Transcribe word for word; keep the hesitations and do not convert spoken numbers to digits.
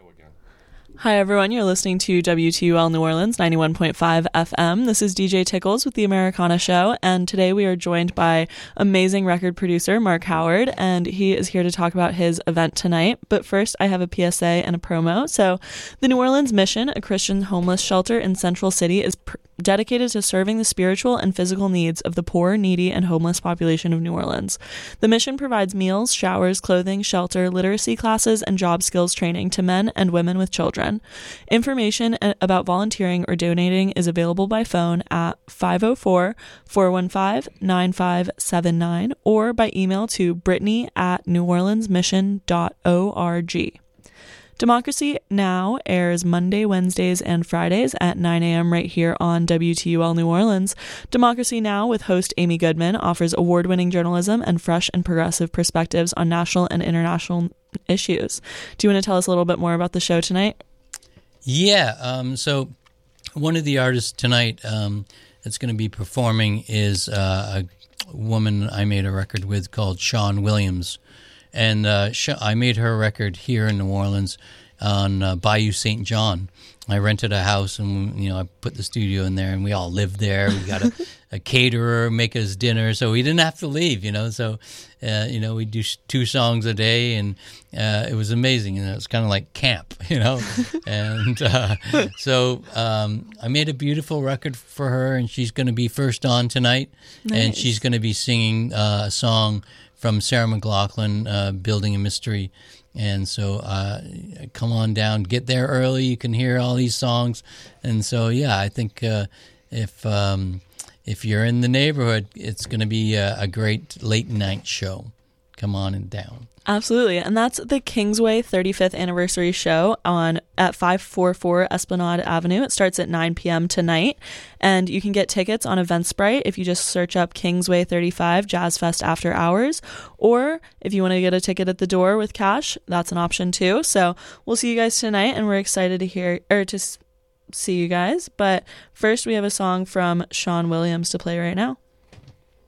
Hi, everyone. You're listening to W T U L New Orleans, ninety-one point five F M. This is D J Tickles with the Americana Show, and today we are joined by amazing record producer Mark Howard, and he is here to talk about his event tonight. But first, I have a P S A and a promo. So, the New Orleans Mission, a Christian homeless shelter in Central City, is pr- dedicated to serving the spiritual and physical needs of the poor, needy, and homeless population of New Orleans. The mission provides meals, showers, clothing, shelter, literacy classes, and job skills training to men and women with children. Information about volunteering or donating is available by phone at five oh four, four one five, nine five seven nine or by email to brittany at new orleans mission dot org. Democracy Now! Airs Monday, Wednesdays, and Fridays at nine a.m. right here on W T U L New Orleans. Democracy Now! With host Amy Goodman offers award-winning journalism and fresh and progressive perspectives on national and international issues. Do you want to tell us a little bit more about the show tonight? Yeah, um, so one of the artists tonight um, that's going to be performing is uh, a woman I made a record with called Sean Williams. And uh, I made her record here in New Orleans on uh, Bayou Saint John. I rented a house, and you know, I put the studio in there, and we all lived there. We got a, a caterer make us dinner, so we didn't have to leave. You know, so uh, you know, we do two songs a day, and uh, it was amazing. And it was kind of like camp, you know. and uh, so um, I made a beautiful record for her, and she's going to be first on tonight, nice. And she's going to be singing uh, a song from Sarah McLachlan, uh, Building a Mystery. And so uh, come on down, get there early. You can hear all these songs. And so, yeah, I think uh, if um, if you're in the neighborhood, it's going to be a, a great late night show. Come on and down. Absolutely. And that's the Kingsway thirty-fifth anniversary show on at five forty-four Esplanade Avenue. It starts at nine p.m. tonight. And you can get tickets on Eventbrite if you just search up Kingsway thirty-five Jazz Fest After Hours. Or if you want to get a ticket at the door with cash, that's an option too. So we'll see you guys tonight, and we're excited to hear or to see you guys. But first, we have a song from Sean Williams to play right now.